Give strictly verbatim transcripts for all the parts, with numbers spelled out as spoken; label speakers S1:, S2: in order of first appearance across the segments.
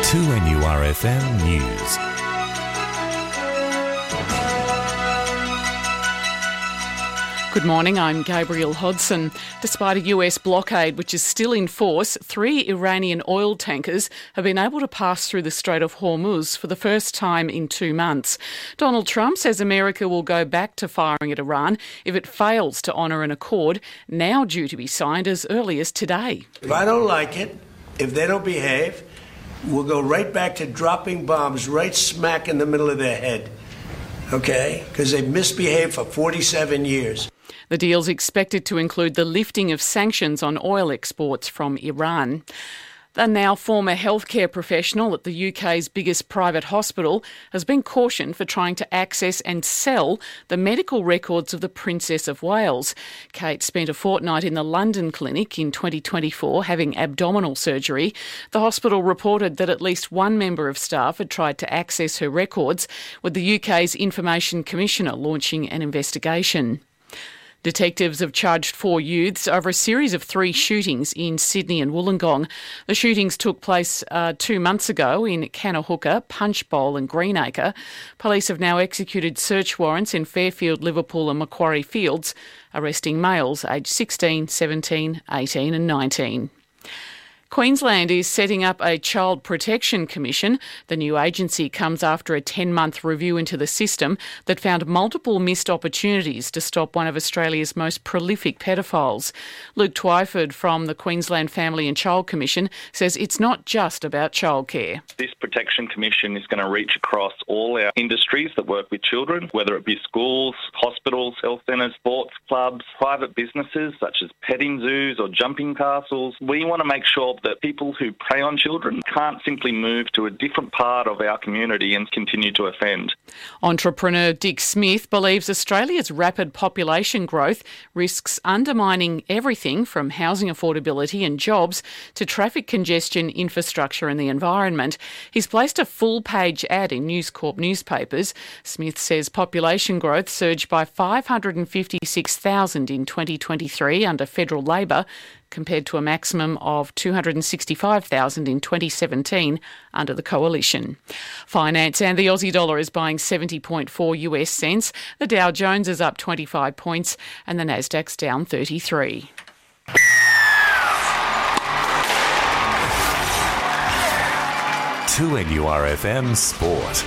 S1: two N U R F M News.
S2: Good morning, I'm Gabrielle Hodson. Despite a U S blockade which is still in force, three Iranian oil tankers have been able to pass through the Strait of Hormuz for the first time in two months. Donald Trump says America will go back to firing at Iran if it fails to honour an accord now due to be signed as early as today.
S3: If I don't like it, if they don't behave, we'll go right back to dropping bombs right smack in the middle of their head, okay? Because they've misbehaved for forty-seven years.
S2: The deal's expected to include the lifting of sanctions on oil exports from Iran. The now former healthcare professional at the U K's biggest private hospital has been cautioned for trying to access and sell the medical records of the Princess of Wales. Kate spent a fortnight in the London clinic in twenty twenty-four having abdominal surgery. The hospital reported that at least one member of staff had tried to access her records, with the U K's Information Commissioner launching an investigation. Detectives have charged four youths over a series of three shootings in Sydney and Wollongong. The shootings took place uh, two months ago in Canahooka, Punchbowl and Greenacre. Police have now executed search warrants in Fairfield, Liverpool and Macquarie Fields, arresting males aged sixteen, seventeen, eighteen and nineteen. Queensland is setting up a Child Protection Commission. The new agency comes after a ten-month review into the system that found multiple missed opportunities to stop one of Australia's most prolific pedophiles. Luke Twyford from the Queensland Family and Child Commission says it's not just about childcare.
S4: This Protection Commission is going to reach across all our industries that work with children, whether it be schools, hospitals, health centres, sports clubs, private businesses such as petting zoos or jumping castles. We want to make sure that people who prey on children can't simply move to a different part of our community and continue to offend.
S2: Entrepreneur Dick Smith believes Australia's rapid population growth risks undermining everything from housing affordability and jobs to traffic congestion, infrastructure and the environment. He's placed a full-page ad in News Corp newspapers. Smith says population growth surged by five hundred fifty-six thousand in twenty twenty-three under federal Labor, compared to a maximum of two hundred sixty-five thousand in twenty seventeen under the Coalition. Finance and the Aussie dollar is buying seventy point four U S cents. The Dow Jones is up twenty-five points and the Nasdaq's down thirty-three.
S1: two N U R F M Sport.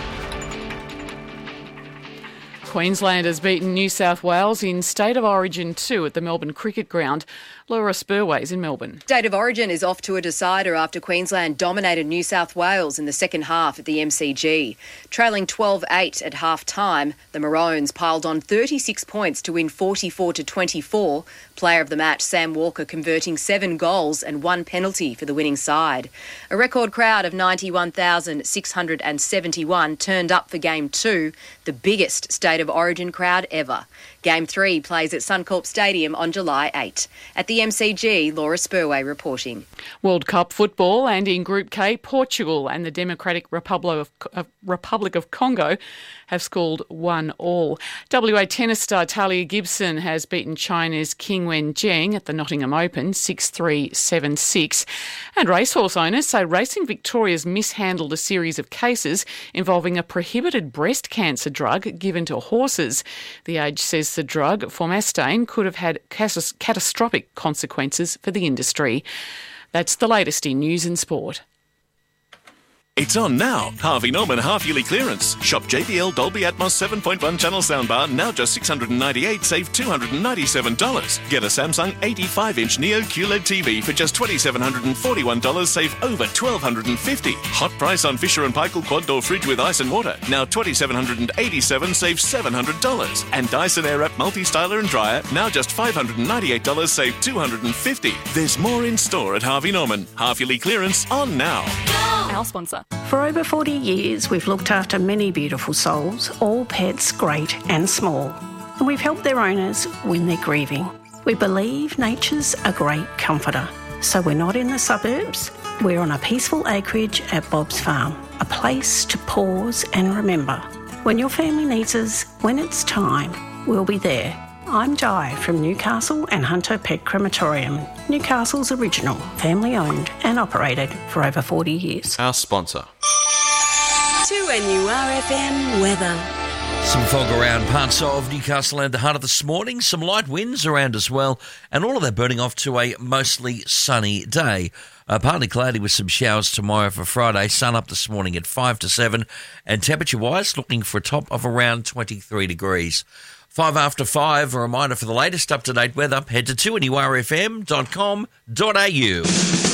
S2: Queensland has beaten New South Wales in State of Origin two at the Melbourne Cricket Ground. Laura Spurway's in Melbourne.
S5: State of Origin is off to a decider after Queensland dominated New South Wales in the second half at the M C G. Trailing twelve eight at half-time, the Maroons piled on thirty-six points to win forty-four to twenty-four. Player of the match, Sam Walker, converting seven goals and one penalty for the winning side. A record crowd of ninety-one thousand six hundred seventy-one turned up for Game two, the biggest State of Origin crowd ever. Game three plays at Suncorp Stadium on July eighth. At the M C G, Laura Spurway reporting.
S2: World Cup football, and in Group K, Portugal and the Democratic Republic of, uh, Republic of Congo have scored one all. W A tennis star Talia Gibson has beaten China's Qing Wen Zheng at the Nottingham Open six three, seven six. And racehorse owners say Racing Victoria's mishandled a series of cases involving a prohibited breast cancer drug given to horses. The Age says the drug, Formastane, could have had catastrophic consequences for the industry. That's the latest in news and sport.
S6: It's on now. Harvey Norman half-yearly clearance. Shop J B L Dolby Atmos seven point one channel soundbar, now just six hundred ninety-eight dollars, save two hundred ninety-seven dollars. Get a Samsung eighty-five inch Neo Q L E D T V for just two thousand seven hundred forty-one dollars, save over one thousand two hundred fifty dollars. Hot price on Fisher and Paykel quad door fridge with ice and water, now two thousand seven hundred eighty-seven dollars, save seven hundred dollars. And Dyson Airwrap multi-styler and dryer, now just five hundred ninety-eight dollars, save two hundred fifty dollars. There's more in store at Harvey Norman. Half-yearly clearance on now.
S7: Our sponsor.
S8: For over forty years, we've looked after many beautiful souls, all pets great and small. And we've helped their owners when they're grieving. We believe nature's a great comforter. So we're not in the suburbs, we're on a peaceful acreage at Bob's Farm, a place to pause and remember. When your family needs us, when it's time, we'll be there. I'm Di from Newcastle and Hunter Pet Crematorium, Newcastle's original, family owned and operated for over forty years.
S7: Our sponsor.
S9: two N U R F M weather.
S10: Some fog around parts of Newcastle and the Hunter this morning, some light winds around as well, and all of that burning off to a mostly sunny day. Uh, partly cloudy with some showers tomorrow for Friday, sun up this morning at five to seven, and temperature-wise looking for a top of around twenty-three degrees. Five after five, a reminder for the latest up-to-date weather, head to two N U R F M dot com dot A U.